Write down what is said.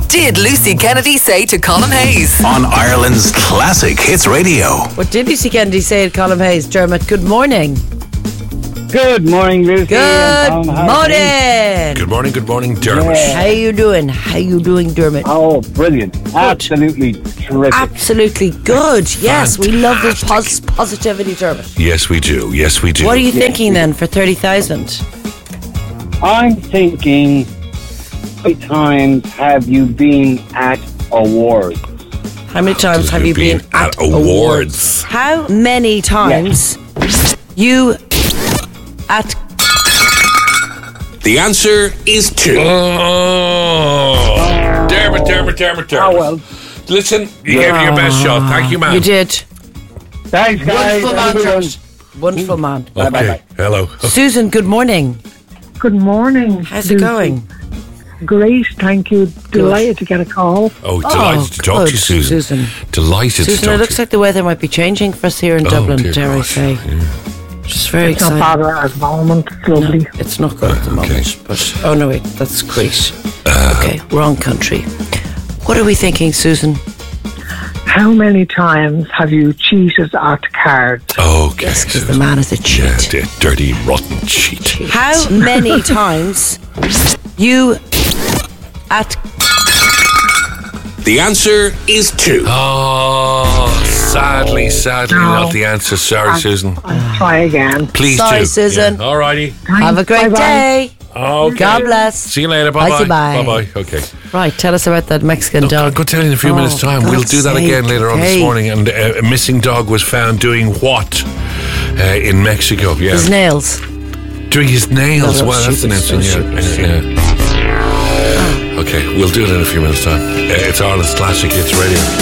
did Lucy Kennedy say to Colm Hayes? On Ireland's Classic Hits Radio. What did Lucy Kennedy say to Colm Hayes? Dermot, good morning. Good morning, Lucy. Good morning. Good morning, Dermot. How you doing? How you doing, Dermot? Oh, brilliant. Absolutely terrific. Absolutely good. Yes, we love this positivity, Dermot. Yes, we do. What are you thinking then for 30,000? I'm thinking, how many times have you been at awards? How many times have you been at awards? How many times you at... The answer is 2. Oh. Dermot. Oh, well. Listen, you gave it your best shot. Thank you, man. You did. Thanks, guys. Wonderful man, George. Wonderful man. Okay. Hello. Susan, good morning. Good morning. How's it going? Great, thank you. Delighted to get a call. Oh, delighted to talk to you, Susan. Delighted to talk to you. It looks like the weather might be changing for us here in Dublin, dare I say. Just very It's not exciting. bad at the moment. It's lovely. It's not good at the moment. But oh no, wait, that's Crete. Okay, wrong country. What are we thinking, Susan? How many times have you cheated at cards? Okay. Yes, because the man is a cheat. Yeah, the dirty, rotten cheat. How many times you at... The answer is 2. Oh, sadly, not the answer. Sorry, Susan. I'll try again. Please Sorry, do. Susan. Yeah. Alrighty. Have a great Bye-bye. day. Okay. God bless. See you later. Bye-bye. Bye-bye. Bye-bye. Okay. Right, tell us about that Mexican I'll dog. go tell you in a few minutes' time. We'll God's do that again sake. later on this Okay. morning. And a missing dog was found doing what in Mexico? Yeah. His nails. Doing his nails. Oh, Well, that's an stupid, interesting. Yeah. Okay, we'll do it in a few minutes' time. It's Ireland's Classic Hits Radio.